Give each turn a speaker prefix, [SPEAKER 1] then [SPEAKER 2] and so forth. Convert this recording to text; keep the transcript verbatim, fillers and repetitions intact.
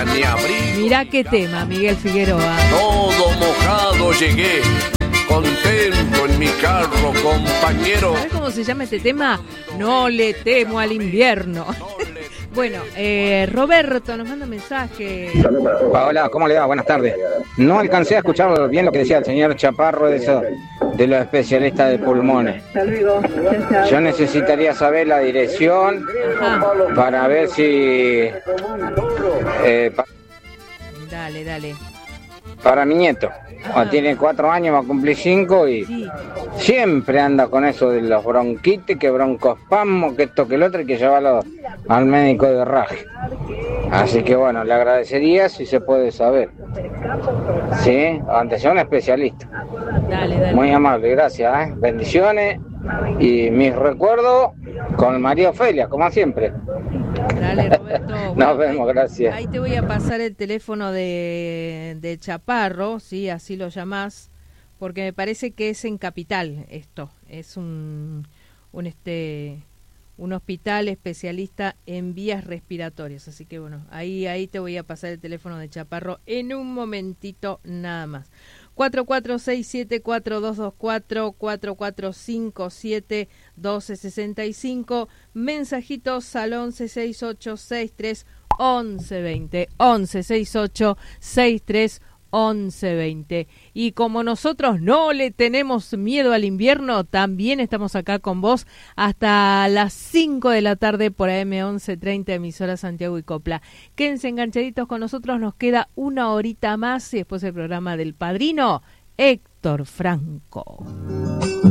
[SPEAKER 1] lluvia ni abrigo.
[SPEAKER 2] Mirá qué tema, Miguel Figueroa.
[SPEAKER 1] Todo mojado llegué, contento en mi carro, compañero.
[SPEAKER 2] ¿Sabés cómo se llama este tema? No le temo al invierno. Bueno, eh, Roberto nos manda un mensaje.
[SPEAKER 3] Hola, ¿cómo le va? Buenas tardes. No alcancé a escuchar bien lo que decía el señor Chaparro de eso, de los especialistas de pulmones. Yo necesitaría saber la dirección.
[SPEAKER 2] Ajá.
[SPEAKER 3] Para ver si... Eh, pa-
[SPEAKER 2] Dale, dale.
[SPEAKER 3] para mi nieto.
[SPEAKER 2] Ajá.
[SPEAKER 3] Tiene cuatro años, va a cumplir cinco y
[SPEAKER 2] Sí.
[SPEAKER 3] siempre anda con eso de los bronquitis, que broncospasmo, que esto, que el otro, y que llevarlo al médico de raje. Así que bueno, le agradecería si se puede saber. Sí, ante sea un especialista.
[SPEAKER 2] Dale, dale.
[SPEAKER 3] Muy amable, gracias, ¿eh? Bendiciones y mis recuerdos con María Ofelia, como siempre.
[SPEAKER 2] Dale, Roberto.
[SPEAKER 3] Nos
[SPEAKER 2] Bueno,
[SPEAKER 3] vemos,
[SPEAKER 2] ahí-
[SPEAKER 3] gracias.
[SPEAKER 2] Ahí te voy a pasar el teléfono de, de Chaparro, sí, así lo llamás, porque me parece que es en Capital esto. Es un, un este un hospital especialista en vías respiratorias, así que bueno, ahí ahí te voy a pasar el teléfono de Chaparro en un momentito nada más. cuatro cuatro seis siete cuatro dos dos cuatro, cuatro cuatro cinco siete uno dos seis cinco, mensajitos al once sesenta y ocho sesenta y tres once veinte, once sesenta y ocho sesenta y tres once veinte. Y como nosotros no le tenemos miedo al invierno, también estamos acá con vos hasta las cinco de la tarde por A M once treinta, emisora Santiago y Copla. Quédense enganchaditos con nosotros, nos queda una horita más y después el programa del Padrino, Héctor Franco.